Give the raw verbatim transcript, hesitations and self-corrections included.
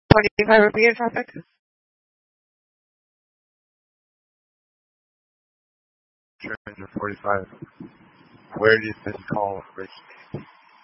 twenty-five would be in traffic. Stranger forty-five. Where did this call originate?